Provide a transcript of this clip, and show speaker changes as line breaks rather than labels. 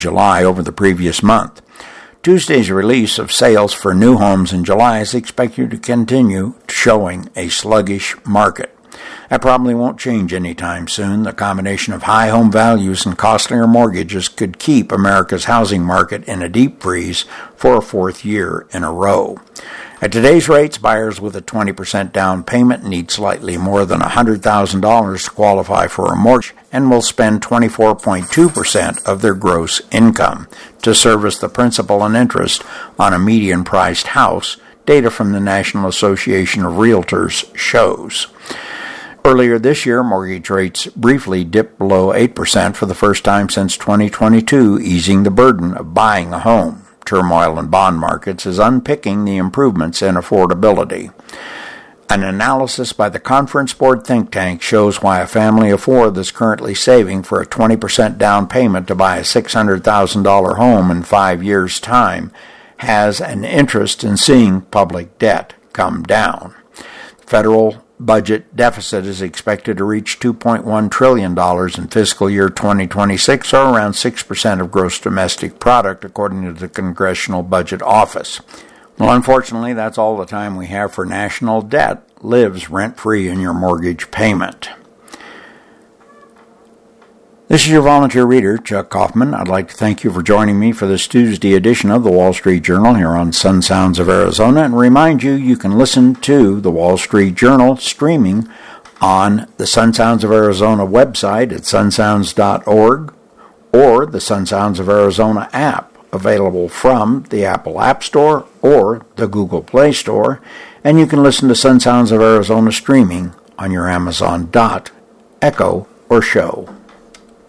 July over the previous month. Tuesday's release of sales for new homes in July is expected to continue showing a sluggish market. That probably won't change anytime soon. The combination of high home values and costlier mortgages could keep America's housing market in a deep freeze for a fourth year in a row. At today's rates, buyers with a 20% down payment need slightly more than $100,000 to qualify for a mortgage and will spend 24.2% of their gross income to service the principal and interest on a median-priced house, data from the National Association of Realtors shows. Earlier this year, mortgage rates briefly dipped below 8% for the first time since 2022, easing the burden of buying a home. Turmoil in bond markets is unpicking the improvements in affordability. An analysis by the Conference Board think tank shows why a family of four that's currently saving for a 20% down payment to buy a $600,000 home in 5 years' time has an interest in seeing public debt come down. Federal budget deficit is expected to reach $2.1 trillion in fiscal year 2026, or around 6% of gross domestic product, according to the Congressional Budget Office. Well, unfortunately, that's all the time we have for national debt lives rent-free in your mortgage payment. This is your volunteer reader, Chuck Kaufman. I'd like to thank you for joining me for this Tuesday edition of the Wall Street Journal here on Sun Sounds of Arizona, and remind you can listen to the Wall Street Journal streaming on the Sun Sounds of Arizona website at sunsounds.org or the Sun Sounds of Arizona app, available from the Apple App Store or the Google Play Store, and you can listen to Sun Sounds of Arizona streaming on your Amazon Dot, Echo, or Show.